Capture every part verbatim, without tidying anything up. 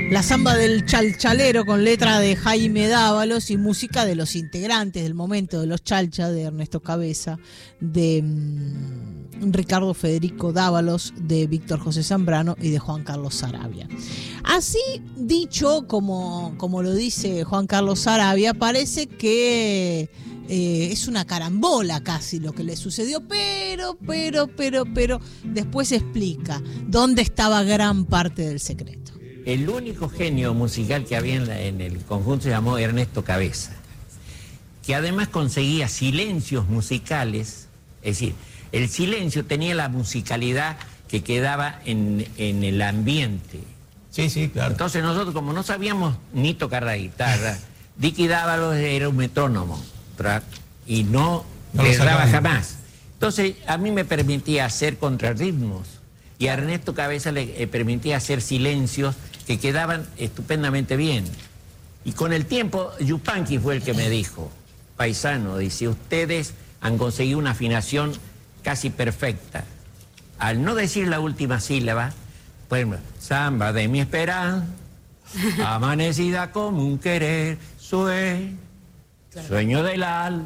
La samba del chalchalero con letra de Jaime Dávalos y música de los integrantes del momento de los Chalcha, de Ernesto Cabeza, de mmm, Ricardo Federico Dávalos, de Víctor José Zambrano y de Juan Carlos Sarabia. Así dicho, como, como lo dice Juan Carlos Sarabia, parece que eh, es una carambola casi lo que le sucedió, pero, pero, pero, pero, después explica dónde estaba gran parte del secreto. El único genio musical que había en, la, en el conjunto se llamó Ernesto Cabeza, que además conseguía silencios musicales, es decir, el silencio tenía la musicalidad que quedaba en, en el ambiente. Sí, sí, claro. Entonces nosotros, como no sabíamos ni tocar la guitarra, Dicky Dávalos era un metrónomo y no, no le erraba jamás. Entonces a mí me permitía hacer contrarritmos y a Ernesto Cabeza le eh, permitía hacer silencios que quedaban estupendamente bien. Y con el tiempo, Yupanqui fue el que me dijo, paisano, dice, ustedes han conseguido una afinación casi perfecta. Al no decir la última sílaba, por ejemplo, samba de mi esperanza, amanecida como un querer, sueño, sueño del alma.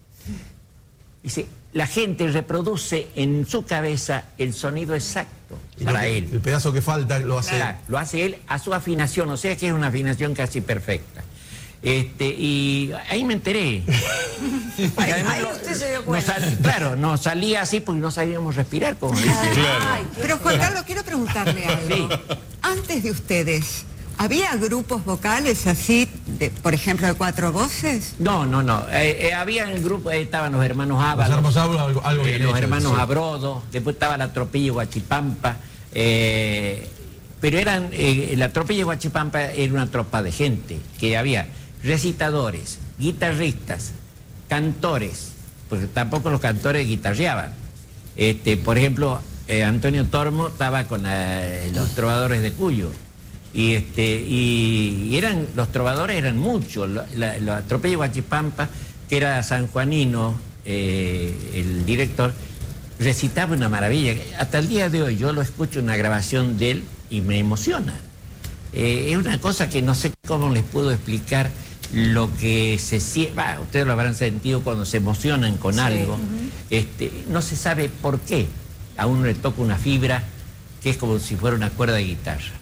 Dice, la gente reproduce en su cabeza el sonido exacto para él. El pedazo que falta lo hace claro, él. Lo hace él a su afinación, o sea que es una afinación casi perfecta. Este, y ahí me enteré. Y además, ahí usted se dio cuenta. No sal, claro, no salía así porque no sabíamos respirar, como dice. Claro. Ay, pero Juan Carlos, quiero preguntarle algo. Sí. Antes de ustedes, ¿había grupos vocales así, de, por ejemplo, de cuatro voces? No, no, no. Eh, eh, había en el grupo, eh, estaban los hermanos Ábalos, los, hermanos, algo, algo eh, los hermanos sí. Abrodo, después estaba la tropilla Huachipampa, eh, pero eran, eh, la tropilla Huachipampa era una tropa de gente, que había recitadores, guitarristas, cantores, porque tampoco los cantores guitarreaban. Este, por ejemplo, eh, Antonio Tormo estaba con eh, los trovadores de Cuyo. Y este y, y eran los trovadores eran muchos, la, la, la tropilla Huachipampa, que era sanjuanino, eh, el director, recitaba una maravilla. Hasta el día de hoy yo lo escucho en una grabación de él y me emociona. Eh, es una cosa que no sé cómo les puedo explicar lo que se siente. Ustedes lo habrán sentido cuando se emocionan con sí. algo. Uh-huh. Este, no se sabe por qué. A uno le toca una fibra que es como si fuera una cuerda de guitarra.